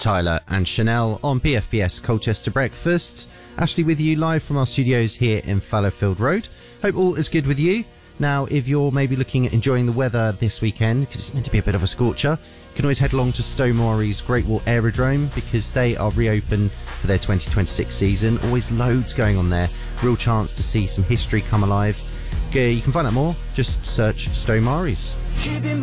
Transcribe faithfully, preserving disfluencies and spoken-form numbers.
Tyler and Chanel on P F P S Colchester Breakfast. Ashley with you live from our studios here in Fallowfield Road. Hope all is good with you. Now, if you're maybe looking at enjoying the weather this weekend, because it's meant to be a bit of a scorcher, you can always head along to Stow-Marie's Great Wall Aerodrome because they are reopened for their twenty twenty-six season. Always loads going on there. Real chance to see some history come alive. You can find out more, just search Stow-Marie's.